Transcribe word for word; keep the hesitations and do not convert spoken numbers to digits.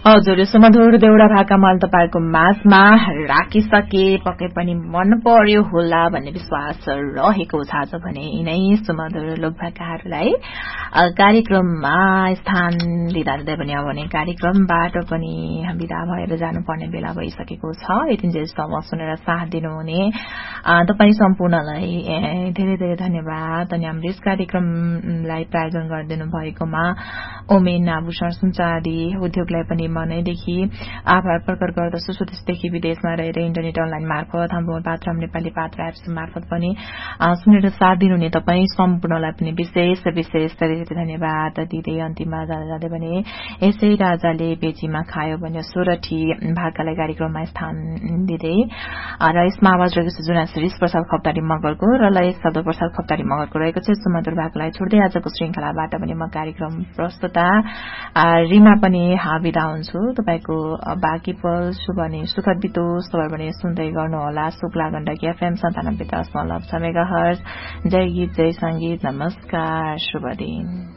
हजुर सुमधुर देउडा भाका मैले तपाईँको माझमा राखिसके पक्कै पनि मन पर्यो होला भन्ने विश्वास रहेको छ। आज भने यिनै सुमधुर लोकभाकाहरूलाई कार्यक्रममा स्थान दिँदा दिँदै पनि अब भने कार्यक्रमबाट पनि विदा भएर जानुपर्ने बेला भइसकेको छ। यतिन्जेलसम्म सुनेर साथ दिनुहुने तपाईँ सम्पूर्णलाई धेरै धेरै धन्यवाद। अनि हाम्रो यस कार्यक्रमलाई प्रायोजन गरिदिनु भएकोमा ओमेन आभूषण सुनचाँदी उद्योगलाई पनि मनैदेखि आभार प्रकट गर्दछु। स्वदेशदेखि विदेशमा रहेर इन्टरनेट अनलाइन मार्फत हाम्रो पात्र नेपाली पात्र एप्स मार्फत पनि सुनेर साथ दिनुहुने तपाईँ सम्पूर्णलाई पनि विशेष विशेष धेरै धेरै धन्यवाद दिँदै अन्तिममा जाँदा जाँदै भने यसै राजाले बेचीमा खायो भने सोरठी भाकालाई कार्यक्रममा स्थान दिँदै र यसमा आवाज रहेको छ जुना श्री प्रसाद खप्तारी मगरको र लय शब्द प्रसाद खप्तारी मगरको रहेको छ। सुमधुर भाकालाई छोड्दै आजको श्रृंखलाबाट पनि म कार्यक्रम प्रस्तुता रिमा पनि विदा हुन्छु। तपाईँको बाँकी पल शुभ अनि सुखद बितोस्। तपाईँ पनि सुन्दै गर्नुहोला शुक्ला गण्डकी एफएम सन्तानब्बे दशमलव छ मेगा हर्ज। जय गीत जय संगीत। नमस्कार, शुभ दिन।